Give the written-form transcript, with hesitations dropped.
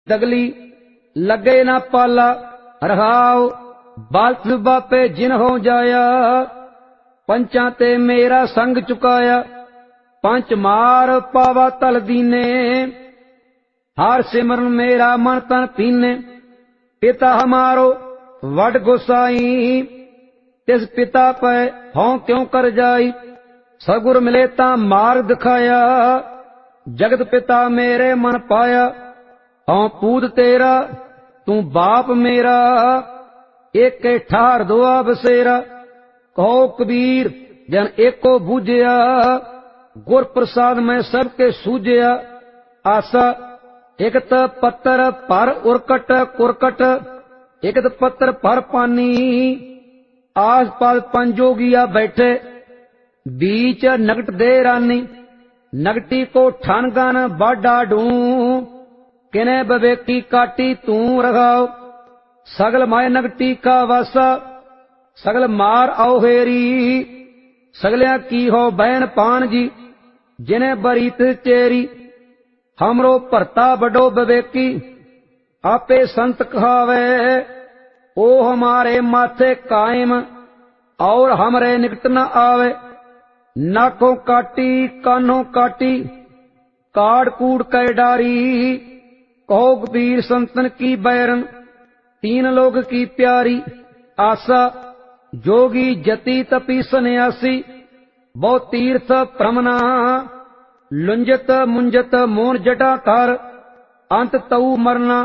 दगली लगे ना पाला रहाओ बालस बापे जिन हो जाया पंचा ते मेरा संग चुकाया पंच मार पावा तल दीने हार सिमरन मेरा मन तन पीने पिता हमारो वड गोसाई तिस पिता पे हों क्यों कर जाई सगुर मिले ता मार्ग दिखाया जगत पिता मेरे मन पाया हों पूत तेरा तू बाप मेरा एक के ठार दुआ बसेरा कहो कबीर जन एको बूझया गुर प्रसाद में सबके सूझया आसा एक त पत्थर पर उरकट कुरकट एक त पत्थर पर पानी आस पास पंजोगिया बैठे बीच नगट दे रानी नगटी को ठानगन बाडा ढूं किने बवेकी काटी तू रगाओ सगल माय नगटी का वासा सगल मार आओ हेरी सगलिया की हो बहन पान जी जिन्हें बरीत चेरी हमरो भरता बडो बवेकी आपे संत कहावे ओ हमारे माथे कायम और हमरे निकट न आवे नाकों काटी कानों काटी काड़ कूड़ कै डारी कहो कबीर संतन की बैरन तीन लोग की प्यारी आशा जोगी जति तपी सन्यासी बहु तीर्थ भ्रमना लुंजत मुंजत मोन जटा कर अंत तऊ मरना